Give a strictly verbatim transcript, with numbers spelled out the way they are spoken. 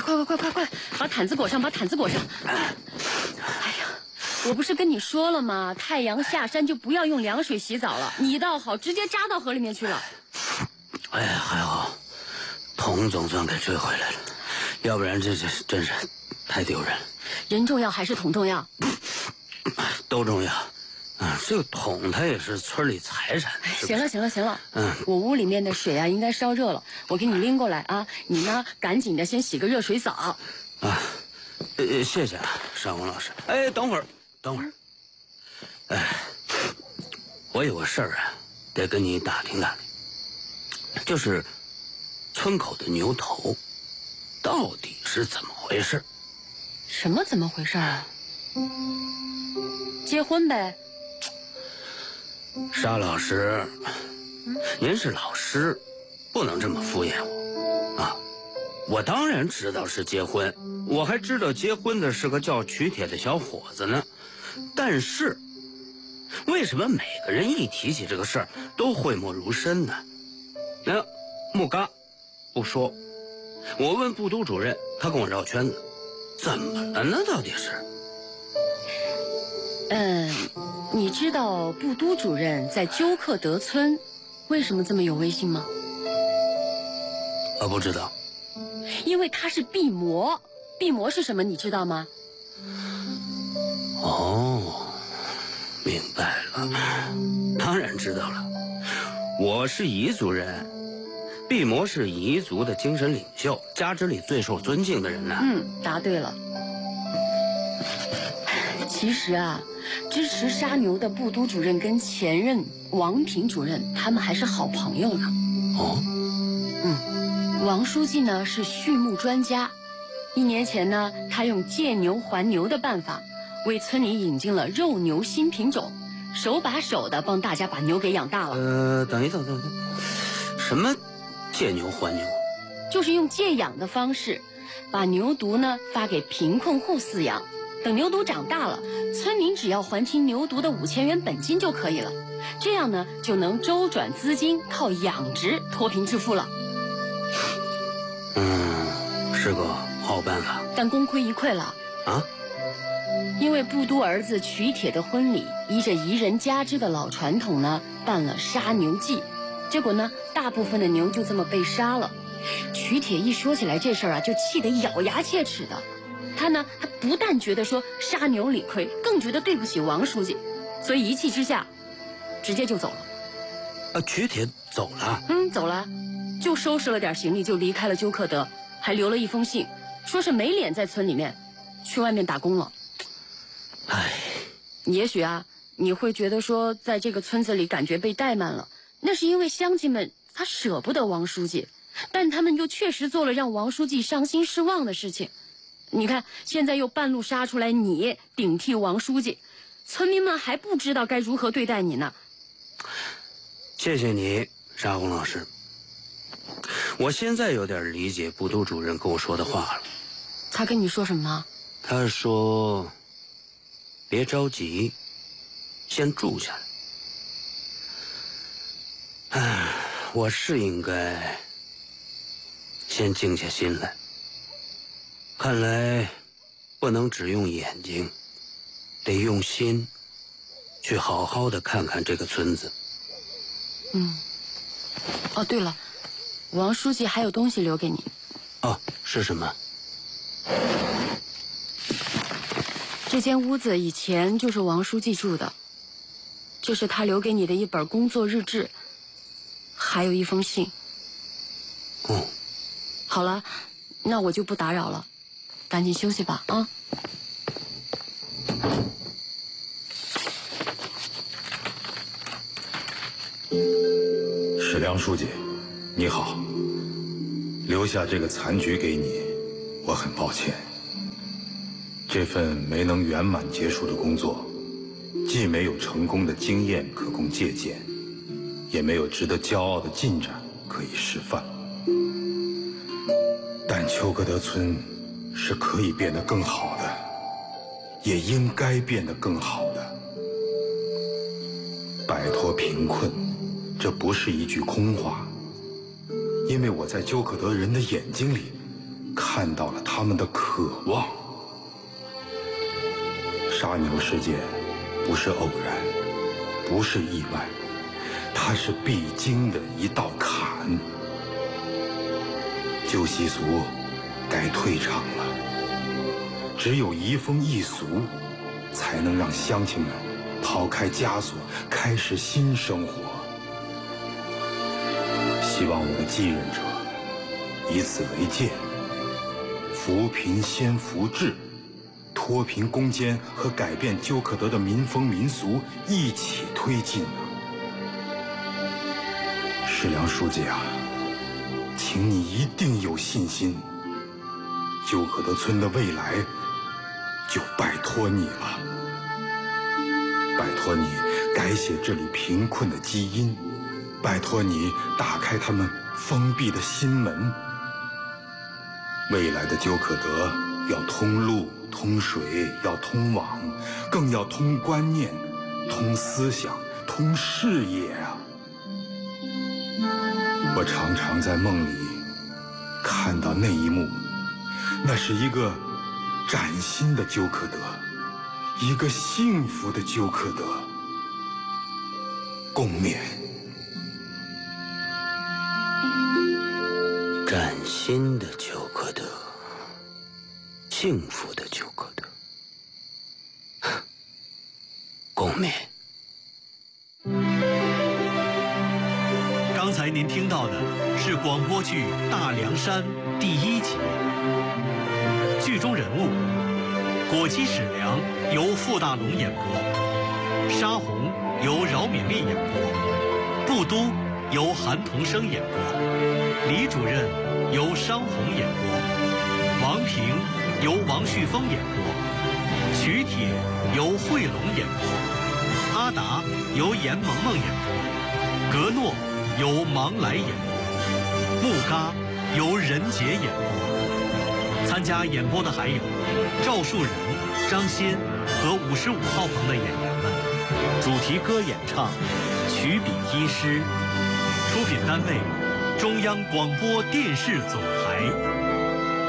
快快快快快，把毯子裹上，把毯子裹上。哎呀，我不是跟你说了吗？太阳下山就不要用凉水洗澡了，你倒好，直接扎到河里面去了。 哎，还好，桶总算给追回来了，要不然这这真是太丢人了。 人重要还是桶重要？ 都重要。啊，这个桶它也是村里财产。是是行了行了行了， 嗯， 我屋里面的水啊应该烧热了，我给你拎过来啊。你呢，赶紧的先洗个热水澡。 啊，呃，谢谢啊，尚红老师。哎，等会儿，等会儿。哎，我有个事儿啊，得跟你打听打听，就是村口的牛头到底是怎么回事？ 什么怎么回事啊？结婚呗。 沙老师，您是老师，不能这么敷衍我啊！我当然知道是结婚，我还知道结婚的是个叫曲铁的小伙子呢。但是，为什么每个人一提起这个事儿都讳莫如深呢？那木嘎不说，我问部督主任，他跟我绕圈子，怎么了呢？到底是？ 嗯，你知道部督主任在鸠克德村为什么这么有威信吗？ 我不知道。 因为他是毕摩。毕摩是什么？你知道吗？ 哦，明白了，当然知道了。我是彝族人，毕摩是彝族的精神领袖，家之里最受尊敬的人呢。 嗯，答对了。其实啊，支持杀牛的部督主任跟前任王平主任，他们还是好朋友呢。 哦， 嗯，王书记呢是畜牧专家，一年前呢，他用借牛还牛的办法，为村里引进了肉牛新品种，手把手的帮大家把牛给养大了。 呃，等一等，等一等，什么借牛还牛？ 就是用借养的方式，把牛犊呢发给贫困户饲养。等牛犊长大了，村民只要还清牛犊的五千元本金就可以了，这样呢就能周转资金，靠养殖脱贫致富了。 嗯，是个好办法， 但功亏一篑了啊！ 因为部督儿子曲铁的婚礼，依着彝人家之的老传统呢，办了杀牛祭，结果呢，大部分的牛就这么被杀了。曲铁一说起来这事儿啊，就气得咬牙切齿的。他呢，他不但觉得说杀牛理亏，更觉得对不起王书记，所以一气之下，直接就走了。 啊，曲铁走了？ 嗯，走了，就收拾了点行李就离开了鸠克德，还留了一封信，说是没脸在村里面，去外面打工了。 唉， 也许啊，你会觉得说在这个村子里感觉被怠慢了，那是因为乡亲们他舍不得王书记，但他们又确实做了让王书记伤心失望的事情。你看，现在又半路杀出来你顶替王书记，村民们还不知道该如何对待你呢。 谢谢你，沙红老师。我现在有点理解部督主任跟我说的话了。 他跟你说什么呢？ 他说：“别着急，先住下来。”唉，我是应该先静下心来。看来不能只用眼睛，得用心去好好的看看这个村子。 嗯。哦，对了，王书记还有东西留给你。 哦，是什么？ 这间屋子以前就是王书记住的，这是他留给你的一本工作日志，还有一封信。 哦， 好了，那我就不打扰了，赶紧休息吧啊！ 史良书记，你好。留下这个残局给你，我很抱歉。这份没能圆满结束的工作，既没有成功的经验可供借鉴，也没有值得骄傲的进展可以示范。但丘克德村是可以变得更好的，也应该变得更好的。摆脱贫困，这不是一句空话，因为我在丘克德人的眼睛里看到了他们的渴望。杀牛事件不是偶然，不是意外，它是必经的一道坎。旧习俗该退场了，只有移风易俗，才能让乡亲们抛开枷锁，开始新生活。希望我的继任者以此为鉴，扶贫先扶志，脱贫攻坚和改变鸠克德的民风民俗一起推进啊！世良书记啊，请你一定有信心，鸠克德村的未来就拜托你了。拜托你改写这里贫困的基因，拜托你打开他们封闭的心门。未来的鸠克德要通路、通水，要通网，更要通观念、通思想、通事业啊！我常常在梦里看到那一幕，那是一个崭新的鸠克德，一个幸福的鸠克德。共勉。 崭新的鸠克德，幸福的鸠克德，共勉。 刚才您听到的是广播剧《大凉山》第一集，剧中人物果姬史良由傅大龙演播，沙红由饶敏丽演播，布都由韩童生演播，李主任由商红演播，王平由王旭峰演播，曲铁由惠龙演播，阿达由严萌萌演播，格诺由芒来演播，木嘎由任杰演播。参加演播的还有赵树人、张欣和五十五号棚的演员们。主题歌演唱，曲笔医师。出品单位：中央广播电视总局。